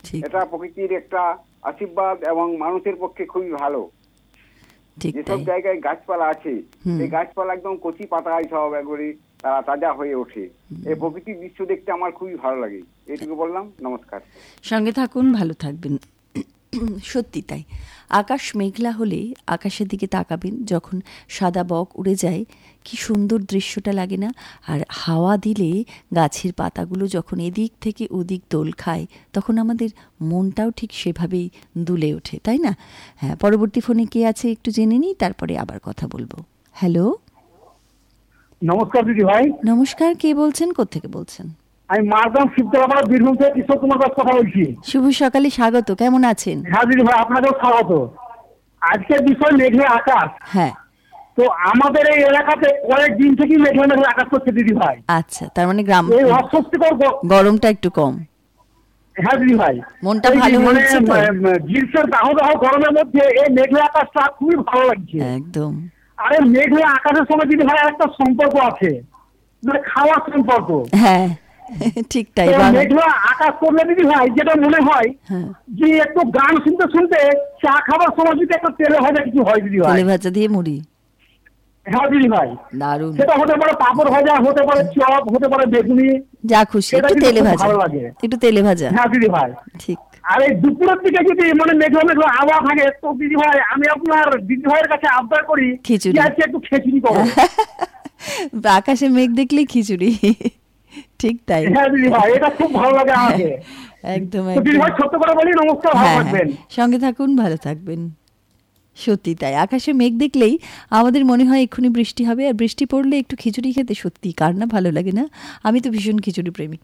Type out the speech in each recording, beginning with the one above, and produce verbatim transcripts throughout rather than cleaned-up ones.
এটা প্রকৃতির একটা আশীর্বাদ এবং মানুষের পক্ষে খুবই ভালো। যেসব জায়গায় গাছপালা আছে এই গাছপালা একদম কচি পাতায় সব একবারে তারা তাজা হয়ে ওঠে। এই প্রকৃতির দৃশ্য দেখতে আমার খুবই ভালো লাগে। এইটুকু বললাম, নমস্কার। সঙ্গে থাকুন, ভালো থাকবেন। সত্যি তাই, আকাশ মেঘলা হলে আকাশের দিকে তাকাবেন, যখন সাদা বক উড়ে যায় কি সুন্দর দৃশ্যটা লাগে না? আর হাওয়া দিলে গাছের পাতাগুলো যখন এদিক থেকে ওদিক দোল খায় তখন আমাদের মনটাও ঠিক সেভাবেই দুলে ওঠে, তাই না? হ্যাঁ, পরবর্তী ফোনে কে আছে একটু জেনে নিই, তারপরে আবার কথা বলবো। হ্যালো, নমস্কার দিদি ভাই। নমস্কার, কে বলছেন, কোত্থেকে বলছেন? আমি মারদাম শিবতলাপাড়া বীরভূম থেকে কিশোর কুমার দাস কথা বলছি। শুভ সকালে, স্বাগত। কেমন আছেন? হ্যাঁ দিদি ভাই, আপনাকেও স্বাগত। আজকের বিষয় মেঘলা আকাশ। হ্যাঁ, তো আমাদের এই এলাকাতে কয়েক দিন থেকেই মেঘলা মেঘলা আকাশ করছে দিদি ভাই। আচ্ছা, তার মানে গ্রাম এই অস্বস্তিকর গরমটা একটু কম। হ্যাঁ দিদি ভাই, মনটা ভালো হচ্ছে তো। গ্রীষ্মের দাহ দাহ গরমের মধ্যে এই মেঘলা আকাশটা খুবই ভালো লাগছে একদম। আরে মেঘলা আকাশের সঙ্গে দিদি ভাই একটা সম্পর্ক আছে, মানে খাওয়ার সম্পর্ক। হ্যাঁ ঠিক তাই। মেঘলা আকাশ করলে দিদি ভাই যেটা মনে হয় যে একটু গান শুনতে শুনতে চা খাবার সময় যদি একটা তেলে ভাজা কিছু হয় দিদি ভাই, তেলে ভাজা দিয়ে মুড়ি। হ্যাঁ দিদি ভাই, দারুণ। সেটা হতে পারে পাপড় ভাজা, হতে পারে চপ, হতে পারে বেগুনি, যা খুশি, একটু তেলে ভাজা ভালো লাগে, একটু তেলে ভাজা। হ্যাঁ দিদি ভাই, ঠিক। আর এই দুপুরের দিকে যদি মানে মেঘলা মেঘলা আবহাওয়া থাকে তো দিদি ভাই আমি আপনার দিদি ভাইয়ের কাছে আবদার করি খিচুড়ি, আজকে একটু খিচুড়ি করো। আকাশে মেঘ দেখলেই খিচুড়ি, ঠিক তাই। হ্যাঁ দিদি ভাই, এটা খুব ভালো লাগে আমাকে। একদম দিদি ভাই, ছোট্ট করে বলি নমস্কার, ভালো থাকবেন। সঙ্গে থাকুন, ভালো থাকবেন। সত্যি তাই, আকাশে মেঘ দেখলেই আমাদের মনে হয় এক্ষুনি বৃষ্টি হবে, আর বৃষ্টি পড়লে একটু খিচুড়ি খেতে সত্যি কার না ভালো লাগে না? আমি তো ভীষণ খিচুড়ি প্রেমী।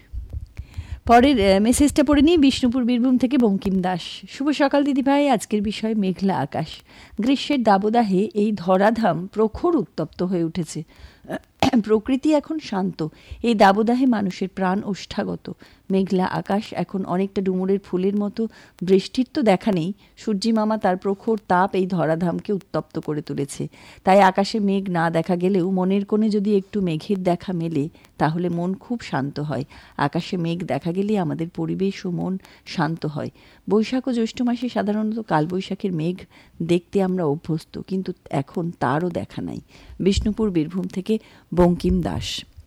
পরের মেসেজটা পড়ে নিই, বিষ্ণুপুর বীরভূম থেকে বঙ্কিম দাস। শুভ সকাল দিদি ভাই, আজকের বিষয় মেঘলা আকাশ। গ্রীষ্মের দাবদাহে এই ধরাধাম প্রখর উত্তপ্ত হয়ে উঠেছে। প্রকৃতি এখন শান্ত, এই দাবদাহে মানুষের প্রাণ ওষ্ঠাগত। মেঘলা আকাশ এখন অনেকটা ডুমুরের ফুলের মতো। বৃষ্টির তো দেখা নেই, সূর্যি মামা তার প্রখর তাপ এই ধরাধামকে উত্তপ্ত করে তুলেছে। তাই আকাশে মেঘ না দেখা গেলেও মনের কোণে যদি একটু মেঘের দেখা মেলে তাহলে মন খুব শান্ত হয়। আকাশে মেঘ দেখা গেলে আমাদের পরিবেশ ও মন শান্ত হয়। বৈশাখ ও জ্যৈষ্ঠ মাসে সাধারণত কালবৈশাখের মেঘ দেখতে আমরা অভ্যস্ত, কিন্তু এখন তারও দেখা নাই। বিষ্ণুপুর বীরভূম থেকে বঙ্কিম দাস।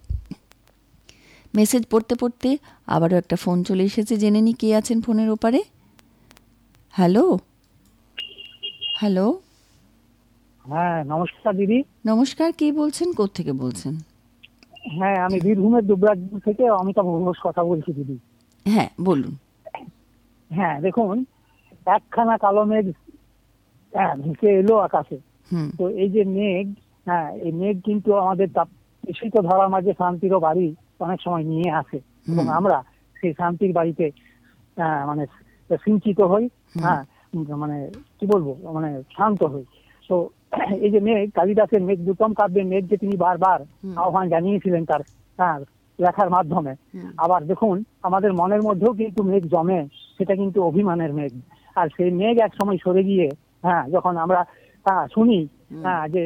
মেসেজ পড়তে পড়তে আবারও একটা ফোন চলে এসেছে, জেনে নি কে আছেন ফোনের ওপারে। Hello, hello. হ্যাঁ নমস্কার দিদি। নমস্কার, কে বলছেন, কোত্থেকে বলছেন? হ্যাঁ, আমি বীরভূমের দুবরাজপুর থেকে অমিতাভ ঘোষ কথা বলছি দিদি। হ্যাঁ বলুন। হ্যাঁ দেখুন, একখানা কালো মেঘ হ্যাঁ ভেসে এলো আকাশে। তো এই যে মেঘ, হ্যাঁ এই মেঘ কিন্তু আমাদের শীত ধরার মাঝে শান্তিরও বাড়ি অনেক সময় নিয়ে আসে, এবং আমরা সেই শান্তির বাড়িতে মানে সিঞ্চিত হই, হ্যাঁ মানে কি বলবো মানে শান্ত হই। তো এই যে মেঘ, কালিদাসের মেঘ দুতম কাব্যে মেঘ যে তিনি বারবার আহ্বান জানিয়েছিলেন তার তার লেখার মাধ্যমে। আবার দেখুন আমাদের মনের মধ্যেও কিন্তু মেঘ জমে, সেটা কিন্তু অভিমানের মেঘ। আর সেই মেঘ এক সময় সরে গিয়ে হ্যাঁ যখন আমরা হ্যাঁ শুনি হ্যাঁ যে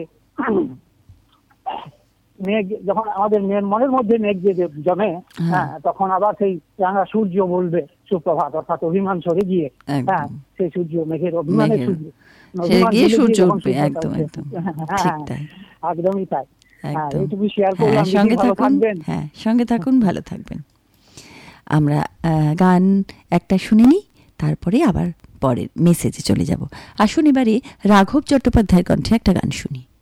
মেঘ যখন আমাদের মনের মধ্যে মেঘ যে জমে, হ্যাঁ তখন আবার সেই রাঙা সূর্য বলবে সুপ্রভাত, অর্থাৎ অভিমান সরে গিয়ে হ্যাঁ সেই সূর্য মেঘের অভিমানের সূর্য সূর্য উঠবে। একদম একদম একদমই তাই। হ্যাঁ এইটুকু শেয়ার করলাম। সঙ্গে থাকুন, হ্যাঁ সঙ্গে থাকুন, ভালো থাকবেন। আমরা গান একটা শুনে নিই, তারপরে আবার পরের মেসেজে চলে যাব। আসুন এবারে রাঘব চট্টোপাধ্যায়ের কণ্ঠে একটা গান শুনি।